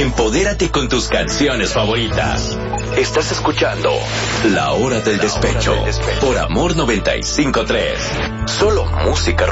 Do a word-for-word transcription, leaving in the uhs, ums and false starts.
Empodérate con tus canciones favoritas. Estás escuchando La Hora del Despecho por Amor noventa y cinco punto tres. Solo música